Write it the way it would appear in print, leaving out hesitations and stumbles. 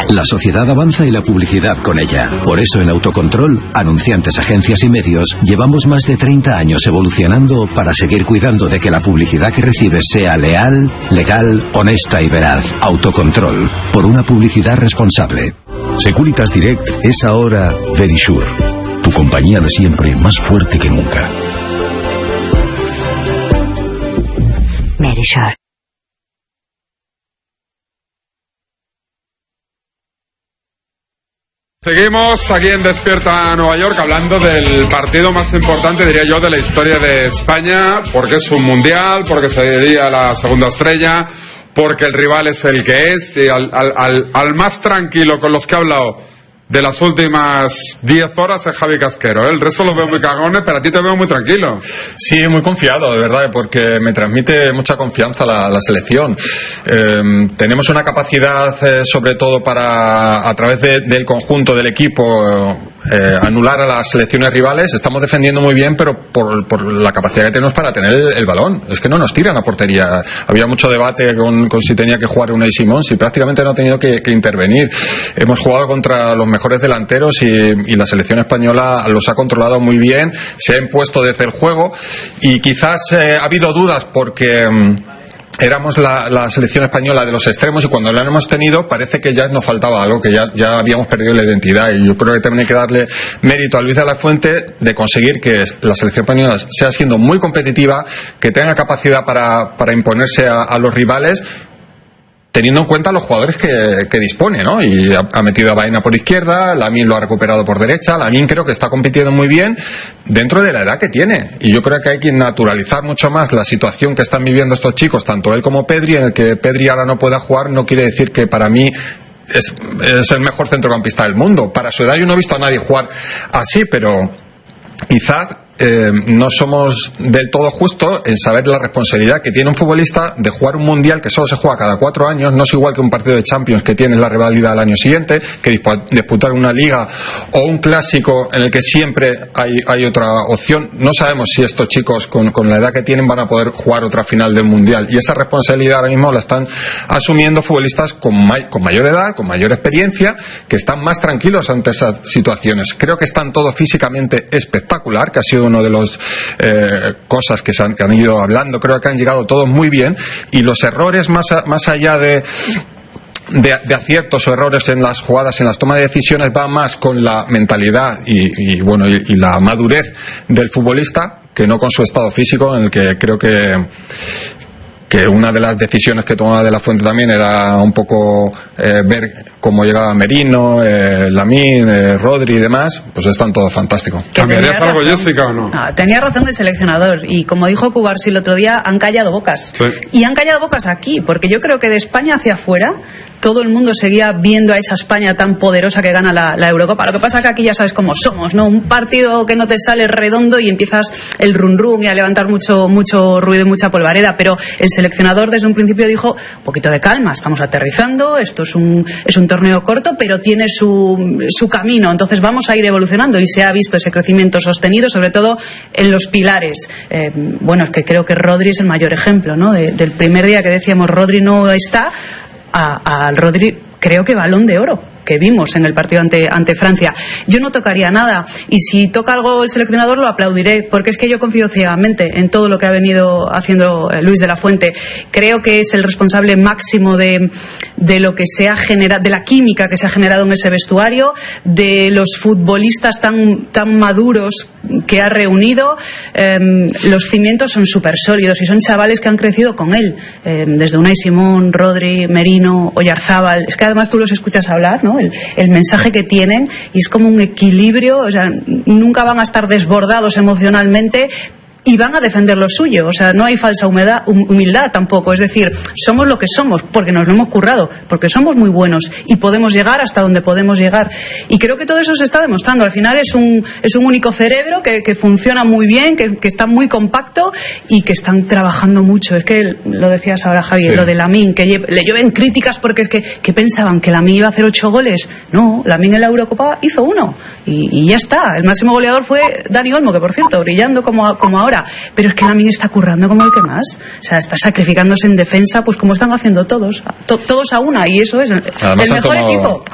La sociedad avanza y la publicidad con ella. Por eso en Autocontrol, anunciantes, agencias y medios, llevamos más de 30 años evolucionando para seguir cuidando de que la publicidad que recibes sea leal, legal, honesta y veraz. Autocontrol, por una publicidad responsable. Securitas Direct es ahora Verisure, tu compañía de siempre más fuerte que nunca. Verisure. Seguimos aquí en Despierta Nueva York hablando del partido más importante, diría yo, de la historia de España, porque es un mundial, porque sería la segunda estrella, porque el rival es el que es, y al más tranquilo con los que he hablado de las últimas 10 horas es Javi Casquero, ¿eh? El resto los veo muy cagones, pero a ti te veo muy tranquilo. Sí, muy confiado, de verdad, porque me transmite mucha confianza la selección. Tenemos una capacidad, sobre todo para, a través del conjunto del equipo, anular a las selecciones rivales. Estamos defendiendo muy bien, pero por la capacidad que tenemos para tener el balón. Es que no nos tiran a portería. Había mucho debate con si tenía que jugar Unai Simón, si prácticamente no ha tenido que intervenir. Hemos jugado contra los mejores delanteros y la selección española los ha controlado muy bien, se ha impuesto desde el juego y quizás ha habido dudas porque éramos la selección española de los extremos y cuando la hemos tenido parece que ya nos faltaba algo, que ya habíamos perdido la identidad, y yo creo que también hay que darle mérito a Luis de la Fuente de conseguir que la selección española sea siendo muy competitiva, que tenga capacidad para imponerse a los rivales, teniendo en cuenta los jugadores que dispone, ¿no? Y ha metido a Baena por izquierda, Lamine lo ha recuperado por derecha. Lamine creo que está compitiendo muy bien dentro de la edad que tiene. Y yo creo que hay que naturalizar mucho más la situación que están viviendo estos chicos, tanto él como Pedri. En el que Pedri ahora no pueda jugar no quiere decir que para mí es el mejor centrocampista del mundo. Para su edad yo no he visto a nadie jugar así, pero quizás no somos del todo justos en saber la responsabilidad que tiene un futbolista de jugar un mundial que solo se juega cada 4 años. No es igual que un partido de Champions que tienes la rivalidad al año siguiente, que disputar una liga o un clásico en el que siempre hay otra opción. No sabemos si estos chicos con la edad que tienen van a poder jugar otra final del mundial, y esa responsabilidad ahora mismo la están asumiendo futbolistas con mayor edad, con mayor experiencia, que están más tranquilos ante esas situaciones. Creo que están todos físicamente espectacular, que ha sido uno de los cosas que han ido hablando. Creo que han llegado todos muy bien, y los errores más allá de aciertos o errores en las jugadas, en las tomas de decisiones, va más con la mentalidad y la madurez del futbolista, que no con su estado físico, en el que creo que una de las decisiones que tomaba de la Fuente también era un poco ver cómo llegaba Merino, Lamine, Rodri y demás. Pues están todos fantásticos. ¿Cambiarías algo, Jessica, o no? Tenía razón el seleccionador, y como dijo Cubarsí el otro día, han callado bocas. Sí. Y han callado bocas aquí, porque yo creo que de España hacia afuera todo el mundo seguía viendo a esa España tan poderosa que gana la Eurocopa. Lo que pasa es que aquí ya sabes cómo somos, ¿no? Un partido que no te sale redondo y empiezas el run run y a levantar mucho ruido y mucha polvareda. Pero el seleccionador desde un principio dijo: un poquito de calma, estamos aterrizando, esto es un torneo corto, pero tiene su camino, entonces vamos a ir evolucionando, y se ha visto ese crecimiento sostenido, sobre todo en los pilares. Es que creo que Rodri es el mayor ejemplo, ¿no? Del primer día que decíamos Rodri no está, al Rodri creo que Balón de Oro que vimos en el partido ante Francia. Yo no tocaría nada, y si toca algo el seleccionador lo aplaudiré, porque es que yo confío ciegamente en todo lo que ha venido haciendo Luis de la Fuente. Creo que es el responsable máximo de lo que se ha generado, de la química que se ha generado en ese vestuario, de los futbolistas tan maduros que ha reunido. Los cimientos son súper sólidos y son chavales que han crecido con él, desde Unai Simón, Rodri, Merino, Oyarzábal. Es que además tú los escuchas hablar, ¿no? El mensaje que tienen, y es como un equilibrio, o sea, nunca van a estar desbordados emocionalmente, y van a defender lo suyo. O sea, no hay falsa humildad tampoco. Es decir, somos lo que somos porque nos lo hemos currado, porque somos muy buenos y podemos llegar hasta donde podemos llegar. Y creo que todo eso se está demostrando. Al final es un único cerebro que funciona muy bien, que está muy compacto y que están trabajando mucho. Es que lo decías ahora, Javier, sí. Lo de Lamine, que le llueven críticas porque es que pensaban que Lamine iba a hacer 8 goles. No, Lamine en la Eurocopa hizo 1 y ya está. El máximo goleador fue Dani Olmo, que por cierto, brillando como ahora. Pero es que Lamine está currando como el que más. O sea, está sacrificándose en defensa, pues como están haciendo todos a una, y eso es el mejor equipo.